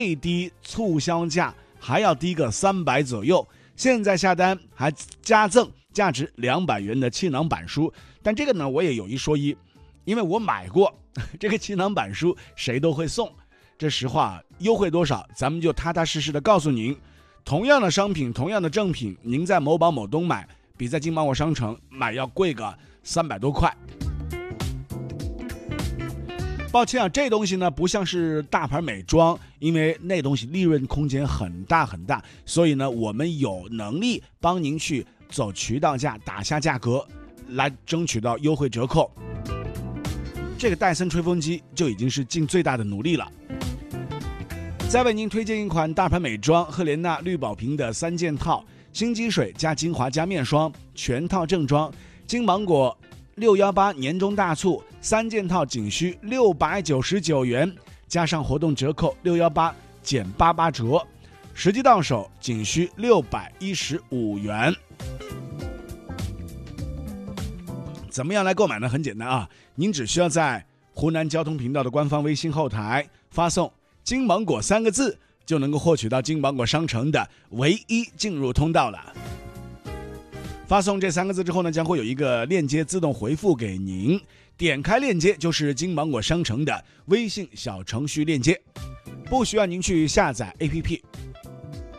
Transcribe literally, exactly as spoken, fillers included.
最低促销价还要低个三百左右。现在下单还加赠价值两百元的气囊板书，但这个呢我也有一说一，因为我买过这个气囊板书，谁都会送。这实话，优惠多少咱们就踏踏实实的告诉您。同样的商品，同样的正品，您在某宝某东买，比在金芒果商城买要贵个三百多块。抱歉啊，这东西呢不像是大牌美妆，因为那东西利润空间很大很大，所以呢我们有能力帮您去走渠道价，打下价格，来争取到优惠折扣。这个戴森吹风机就已经是尽最大的努力了。再为您推荐一款大牌美妆赫莲娜绿宝瓶的三件套，新肌水加精华加面霜，全套正装。金芒果六一八年终大促，三件套仅需六百九十九元，加上活动折扣六一八减八八折，实际到手仅需六百一十五元。怎么样来购买呢？很简单啊，您只需要在湖南交通频道的官方微信后台发送金芒果三个字，就能够获取到金芒果商城的唯一进入通道了。发送这三个字之后呢，将会有一个链接自动回复给您，点开链接就是金芒果商城的微信小程序链接，不需要您去下载 A P P，